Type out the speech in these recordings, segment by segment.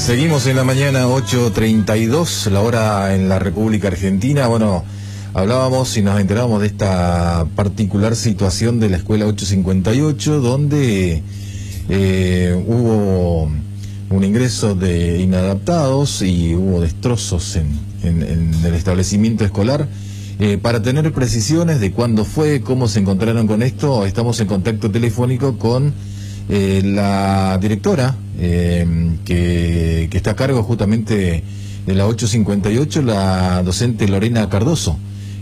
Seguimos en la mañana, 8:32, la hora en la República Argentina. Bueno, hablábamos y nos enterábamos de esta particular situación de la escuela 858, donde hubo un ingreso de inadaptados y hubo destrozos en el establecimiento escolar. Para tener precisiones de cuándo fue, cómo se encontraron con esto, estamos en contacto telefónico con la directora que está a cargo justamente de la 858, la docente Lorena Cardoso.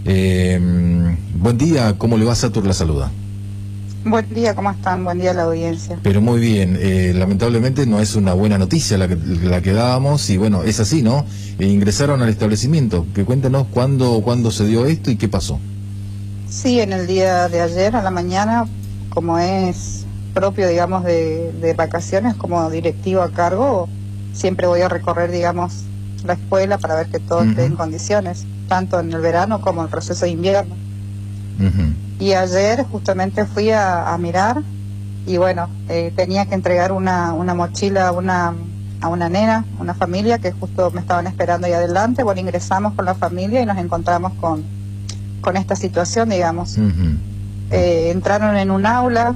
Buen día, ¿cómo le va? Satur la saluda. Buen día, ¿cómo están? Buen día a la audiencia. Pero muy bien, lamentablemente no es una buena noticia la que dábamos, y bueno, es así, ¿no? Ingresaron al establecimiento. Que cuéntanos cuándo se dio esto y qué pasó. Sí, en el día de ayer a la mañana, como es propio, digamos, de vacaciones, como directivo a cargo, siempre voy a recorrer, digamos, la escuela para ver que todo esté en condiciones, tanto en el verano como en el receso de invierno. Y ayer justamente fui a mirar y bueno, tenía que entregar una mochila a una nena, una familia que justo me estaban esperando ahí adelante. Bueno, ingresamos con la familia y nos encontramos con esta situación, digamos. Entraron en un aula,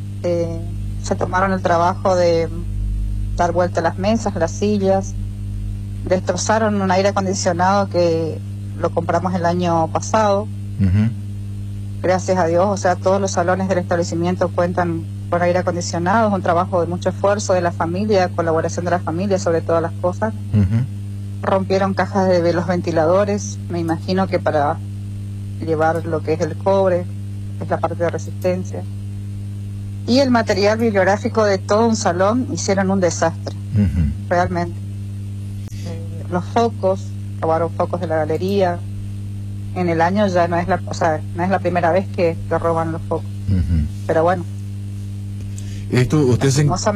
se tomaron el trabajo de dar vuelta a las mesas, las sillas, destrozaron un aire acondicionado que lo compramos el año pasado. Gracias a Dios, o sea, todos los salones del establecimiento cuentan con aire acondicionado. Es un trabajo de mucho esfuerzo de la familia, colaboración de la familia sobre todas las cosas. Rompieron cajas de los ventiladores, me imagino que para llevar lo que es el cobre, que es la parte de resistencia. Y el material bibliográfico de todo un salón hicieron un desastre, realmente. Los focos, robaron focos de la galería. En el año ya no es la primera vez que roban los focos. Pero bueno. Esto usted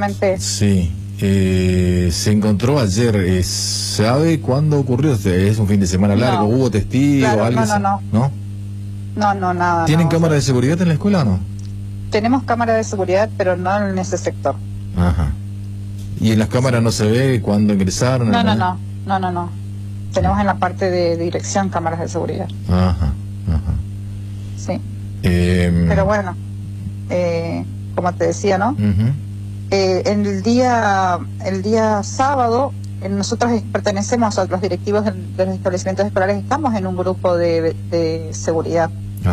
se encontró ayer. ¿Sabe cuándo ocurrió? ¿Es un fin de semana largo? ¿Hubo testigos? Claro, ¿Algo? No, nada. ¿Tienen cámara de seguridad en la escuela o no? Tenemos cámara de seguridad, pero no en ese sector. ¿Y en las cámaras no se ve cuándo ingresaron? No. Tenemos en la parte de dirección cámaras de seguridad. Sí. Pero bueno, como te decía, ¿no? En el día sábado, nosotros pertenecemos a los directivos de los establecimientos escolares, estamos en un grupo de seguridad.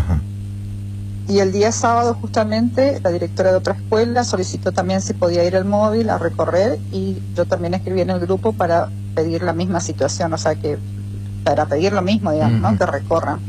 Y el día sábado justamente la directora de otra escuela solicitó también si podía ir al móvil a recorrer, y yo también escribí en el grupo para pedir la misma situación, o sea que para pedir lo mismo, digamos, ¿no? Que recorran.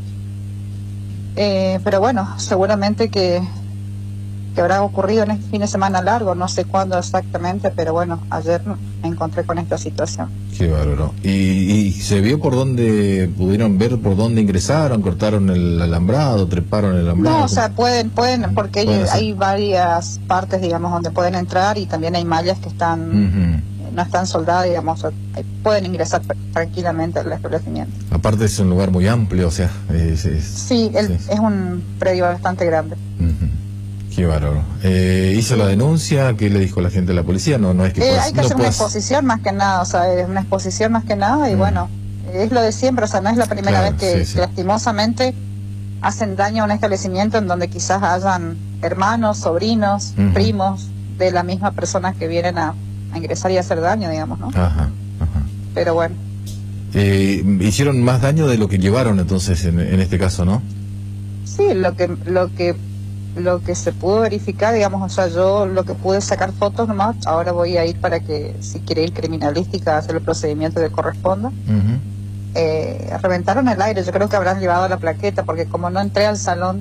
Pero bueno, seguramente que habrá ocurrido en este fin de semana largo, no sé cuándo exactamente, pero bueno, ayer me encontré con esta situación. Qué bárbaro. ¿Y se vio por dónde, pudieron ver por dónde ingresaron, cortaron el alambrado, treparon el alambrado? No, o sea, pueden, porque hay varias partes, digamos, donde pueden entrar, y también hay mallas que están, no están soldadas, digamos, pueden ingresar tranquilamente al establecimiento. Aparte es un lugar muy amplio, o sea... Sí, es un predio bastante grande. Qué bárbaro. ¿Hizo la denuncia? ¿Qué le dijo la gente de la policía? No es que hay que hacer una exposición más que nada, o sea, es una exposición más que nada, y bueno, es lo de siempre, o sea, no es la primera vez que lastimosamente hacen daño a un establecimiento en donde quizás hayan hermanos, sobrinos, primos de la misma persona que vienen a ingresar y hacer daño, digamos, ¿no? Pero bueno. Hicieron más daño de lo que llevaron entonces en este caso, ¿no? Sí, lo que se pudo verificar, digamos, o sea, yo lo que pude sacar fotos nomás, ahora voy a ir para que, si quiere ir criminalística, a hacer el procedimiento que corresponda. Reventaron el aire, yo creo que habrán llevado la plaqueta, porque como no entré al salón,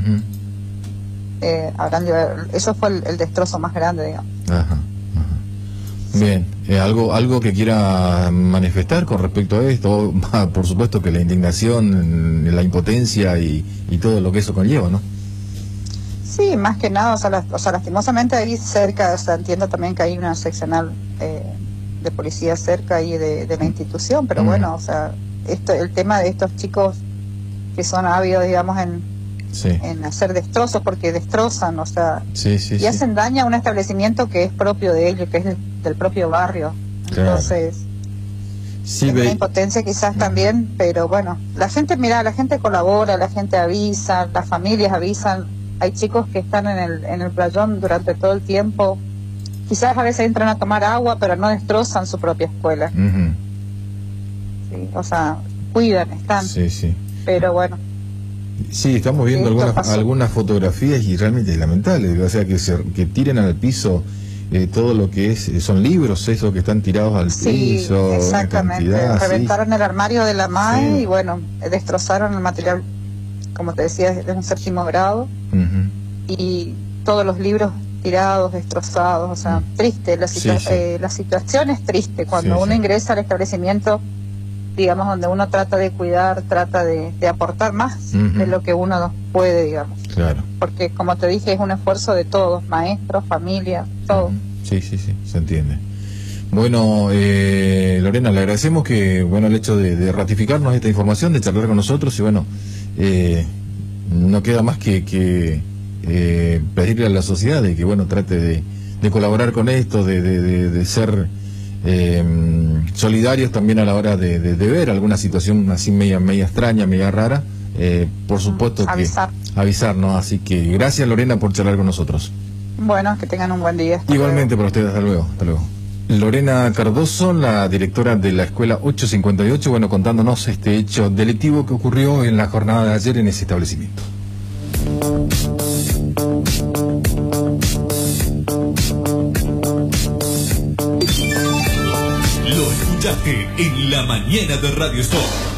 habrán llevado, eso fue el destrozo más grande, digamos. Bien, algo que quiera manifestar con respecto a esto. Por supuesto que la indignación, la impotencia y todo lo que eso conlleva, ¿no? Sí, más que nada, o sea, lastimosamente ahí cerca, o sea, entiendo también que hay una seccional de policía cerca ahí de la institución, pero bueno, o sea, el tema de estos chicos que son ávidos, digamos, en hacer destrozos, porque destrozan, o sea, y hacen daño a un establecimiento que es propio de ellos, que es del propio barrio, Claro. Entonces, sí, es una impotencia quizás también, pero bueno, la gente, mira, la gente colabora, la gente avisa, las familias avisan. Hay chicos que están en el playón durante todo el tiempo. Quizás a veces entran a tomar agua, pero no destrozan su propia escuela. Sí, o sea, cuidan, están. Sí, sí. Pero bueno. Sí, estamos viendo algunas fotografías y realmente es lamentable. O sea, que tiren al piso todo lo que son libros, esos que están tirados al piso. Exactamente. Reventaron el armario de la MAE y bueno, destrozaron el material, como te decía, de un 7º grado. Y todos los libros tirados, destrozados, o sea, triste. La situación es triste cuando uno ingresa al establecimiento, digamos, donde uno trata de cuidar, trata de aportar más de lo que uno puede, digamos. Claro. Porque, como te dije, es un esfuerzo de todos, maestros, familia, todo. Sí, se entiende. Bueno, Lorena, le agradecemos que, bueno, el hecho de ratificarnos esta información, de charlar con nosotros, y bueno, no queda más que pedirle a la sociedad de que, bueno, trate de colaborar con esto, de ser solidarios también a la hora de ver alguna situación así media extraña, media rara. Por supuesto que avisarnos. Así que gracias, Lorena, por charlar con nosotros. Bueno, que tengan un buen día. Igualmente para ustedes, hasta luego. Lorena Cardoso, la directora de la escuela 858, bueno, contándonos este hecho delictivo que ocurrió en la jornada de ayer en ese establecimiento. Lo escuchaste en la mañana de Radio Stop.